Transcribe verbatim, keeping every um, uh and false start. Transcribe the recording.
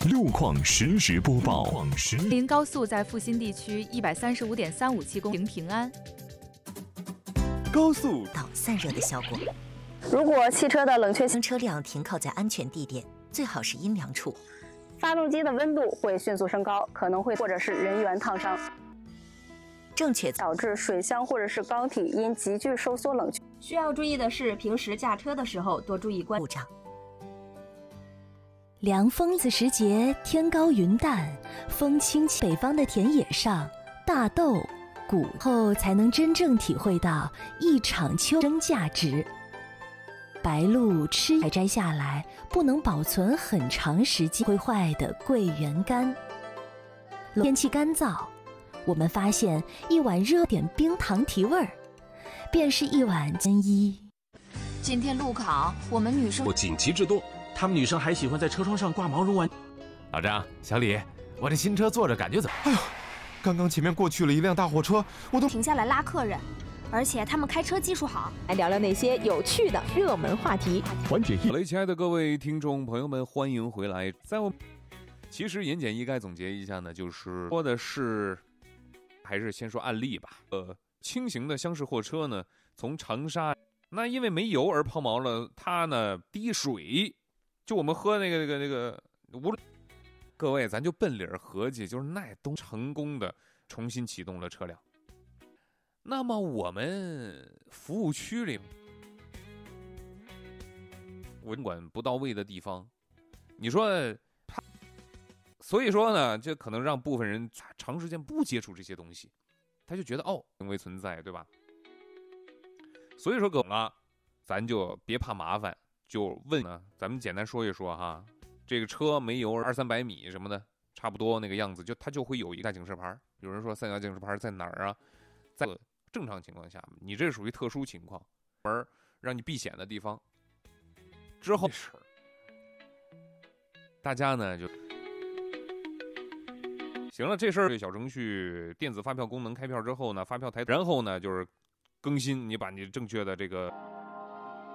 路况实时播报。 临高速在阜新地区一百三十五点三五七公里平安。 高速导散热的效果。 如果汽车的冷却将车辆停靠在安全地点，最好是阴凉处。 发动机的温度会迅速升高，可能会或者是人员烫伤。 正确导致水箱或者是缸体因急剧收缩冷却。 需要注意的是，平时驾车的时候多注意关故障。 凉风此时节，天高云淡，风轻气。北方的田野上，大豆、谷后才能真正体会到一场秋生价值。白露吃摘摘下来，不能保存很长时间会坏的桂圆干。天气干燥，我们发现一碗热点冰糖提味儿，便是一碗真衣。 今天路考，我们女生我紧急制动，她们女生还喜欢在车窗上挂毛绒玩。 老张、小李，我这新车坐着感觉怎么？ 哎呦，刚刚前面过去了一辆大货车，我都停下来拉客人，而且他们开车技术好。 来聊聊那些有趣的热门话题。 缓解一。好嘞，亲爱的各位听众朋友们，欢迎回来。在我其实言简意赅总结一下呢，就是说的是。还是先说案例吧。呃，轻型的厢式货车呢，从长沙，那因为没油而抛锚了，它呢滴水，就我们喝那个那个那个，无论各位咱就奔理儿合计，就是那都成功的重新启动了车辆。那么我们服务区里，文管不到位的地方，你说。所以说呢，这可能让部分人长时间不接触这些东西，他就觉得哦，行为存在，对吧？所以说梗了，咱就别怕麻烦，就问呢，咱们简单说一说哈，这个车没油二三百米什么的，差不多那个样子，就它就会有一个警示牌。有人说三角警示牌在哪儿啊？在正常情况下，你这属于特殊情况，而让你避险的地方。之后，大家呢就。行了，这事儿小程序电子发票功能开票之后呢，发票台，然后呢就是更新，你把你正确的这个